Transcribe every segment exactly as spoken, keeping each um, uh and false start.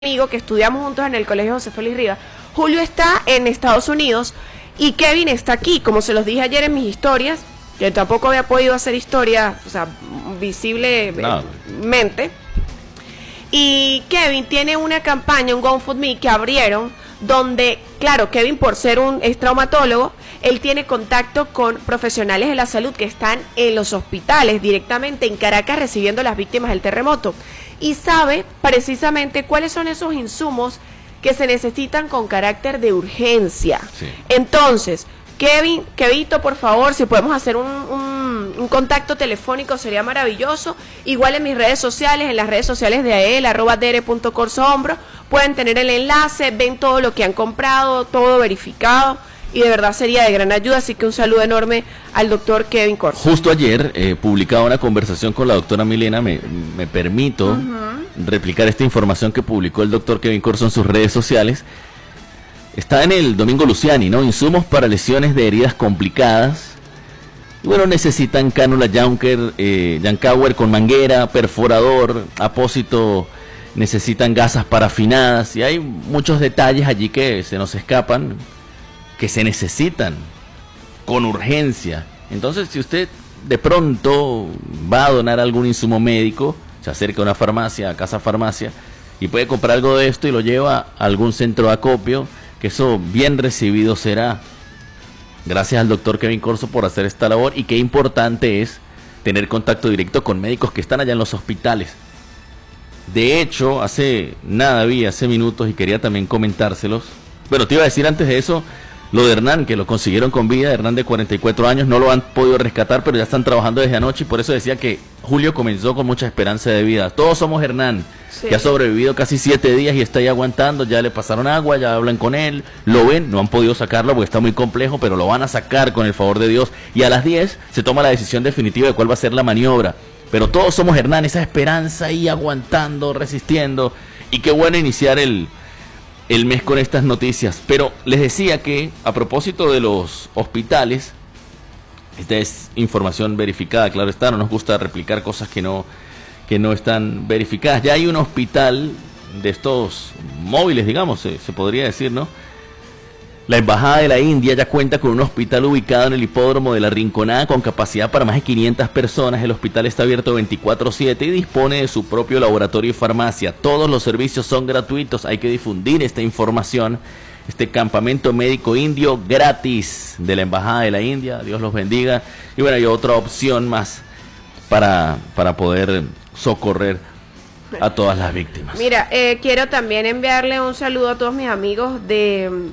amigo que estudiamos juntos en el colegio José Félix Rivas. Julio está en Estados Unidos y Kevin está aquí, como se los dije ayer en mis historias, que tampoco había podido hacer historia, o sea, visiblemente. Y Kevin tiene una campaña, un GoFundMe que abrieron, donde, claro, Kevin, por ser un es traumatólogo, él tiene contacto con profesionales de la salud que están en los hospitales directamente en Caracas recibiendo a las víctimas del terremoto y sabe precisamente cuáles son esos insumos que se necesitan con carácter de urgencia. Sí. Entonces, Kevin, Kevito, por favor, si podemos hacer un, un, un contacto telefónico sería maravilloso. Igual en mis redes sociales, en las redes sociales de A E L, arroba dere punto corso hombro, pueden tener el enlace, ven todo lo que han comprado, todo verificado, y de verdad sería de gran ayuda, así que un saludo enorme al doctor Kevin Corso. Justo ayer eh, publicaba una conversación con la doctora Milena, me, me permito uh-huh. replicar esta información que publicó el doctor Kevin Corso en sus redes sociales. Está en el Domingo Luciani, ¿no? Insumos para lesiones de heridas complicadas. Y bueno, necesitan cánula Janker, eh, Jankauer con manguera, perforador, apósito, necesitan gasas parafinadas. Y hay muchos detalles allí que se nos escapan, que se necesitan con urgencia. Entonces, si usted de pronto va a donar algún insumo médico, se acerca a una farmacia, a Casa Farmacia, y puede comprar algo de esto y lo lleva a algún centro de acopio, que eso bien recibido será. Gracias al doctor Kevin Corso por hacer esta labor, y qué importante es tener contacto directo con médicos que están allá en los hospitales. De hecho, hace nada vi, hace minutos, y quería también comentárselos. Bueno, te iba a decir antes de eso, lo de Hernán, que lo consiguieron con vida. Hernán, de cuarenta y cuatro años, no lo han podido rescatar, pero ya están trabajando desde anoche, y por eso decía que Julio comenzó con mucha esperanza de vida. Todos somos Hernán, sí, que ha sobrevivido casi siete días y está ahí aguantando. Ya le pasaron agua, ya hablan con él, lo ven, no han podido sacarlo porque está muy complejo, pero lo van a sacar con el favor de Dios, y a las diez se toma la decisión definitiva de cuál va a ser la maniobra. Pero todos somos Hernán, esa esperanza ahí aguantando, resistiendo, y qué bueno iniciar el el mes con estas noticias. Pero les decía que a propósito de los hospitales, esta es información verificada, claro está, no nos gusta replicar cosas que no, que no están verificadas. Ya hay un hospital de estos móviles, digamos, se, se podría decir, ¿no? La Embajada de la India ya cuenta con un hospital ubicado en el hipódromo de La Rinconada con capacidad para más de quinientas personas. El hospital está abierto veinticuatro siete y dispone de su propio laboratorio y farmacia. Todos los servicios son gratuitos. Hay que difundir esta información. Este campamento médico indio gratis de la Embajada de la India. Dios los bendiga. Y bueno, hay otra opción más para, para poder socorrer a todas las víctimas. Mira, eh, quiero también enviarle un saludo a todos mis amigos de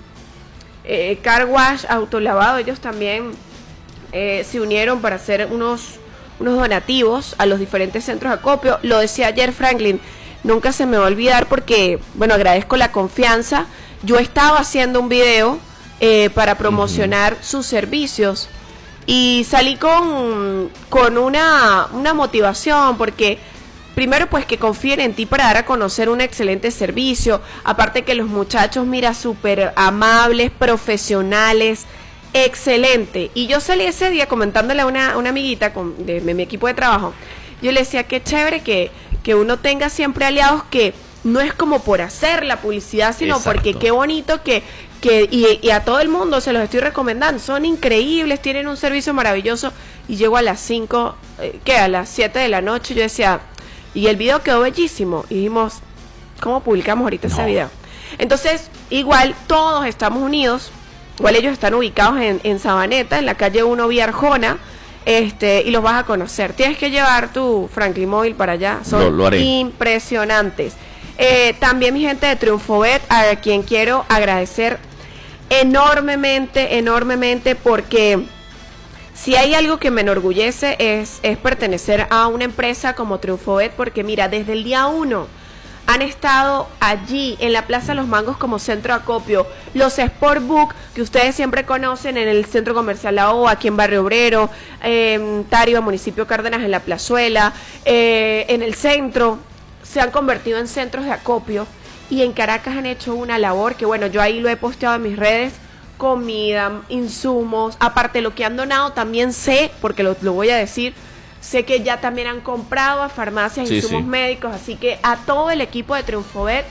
Eh, Car Wash Autolavado. Ellos también eh, se unieron para hacer unos, unos donativos a los diferentes centros de acopio. Lo decía ayer Franklin, nunca se me va a olvidar porque, bueno, agradezco la confianza. Yo estaba haciendo un video eh, para promocionar uh-huh. sus servicios y salí con, con una, una motivación porque primero, pues que confíen en ti para dar a conocer un excelente servicio. Aparte que los muchachos, mira, súper amables, profesionales, excelente. Y yo salí ese día comentándole a una, una amiguita con, de, de mi equipo de trabajo. Yo le decía, qué chévere que, que uno tenga siempre aliados que no es como por hacer la publicidad, sino Exacto. porque qué bonito que... que y, y a todo el mundo se los estoy recomendando. Son increíbles, tienen un servicio maravilloso. Y llego a las cinco, eh, ¿qué? A las siete de la noche, yo decía... Y el video quedó bellísimo. Y dijimos, ¿cómo publicamos ahorita no. ese video? Entonces, igual todos estamos unidos. Igual ellos están ubicados en, en Sabaneta, en la calle uno vía Arjona. Este, y los vas a conocer. Tienes que llevar tu Franklin Móvil para allá. Son lo, lo haré. impresionantes. Eh, también mi gente de Triunfobet, a quien quiero agradecer enormemente, enormemente, porque... si hay algo que me enorgullece es, es pertenecer a una empresa como Triunfobet, porque mira, desde el día uno han estado allí en la Plaza de los Mangos como centro de acopio. Los Sportbook, que ustedes siempre conocen en el Centro Comercial La O, aquí en Barrio Obrero, eh, en Tariba, Municipio Cárdenas, en La Plazuela, eh, en el centro, se han convertido en centros de acopio. Y en Caracas han hecho una labor que, bueno, yo ahí lo he posteado en mis redes, comida, insumos, aparte de lo que han donado, también sé, porque lo, lo voy a decir, sé que ya también han comprado a farmacias sí, insumos sí. médicos, así que a todo el equipo de Triunfobet,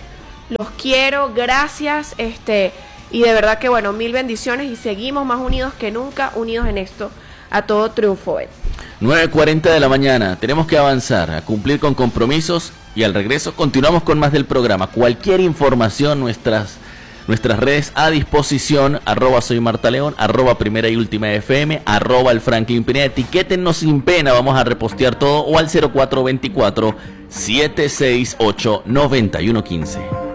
los quiero, gracias, este, y de verdad que bueno, mil bendiciones y seguimos más unidos que nunca, unidos en esto, a todo triunfo. nueve cuarenta de la mañana, tenemos que avanzar, a cumplir con compromisos y al regreso continuamos con más del programa. Cualquier información, nuestras, nuestras redes a disposición, arroba soy Marta León, arroba primera y última F M, arroba el Franklin Pineda, etiquétennos sin pena, vamos a repostear todo o al cero cuatro dos cuatro, siete seis ocho, nueve uno uno cinco.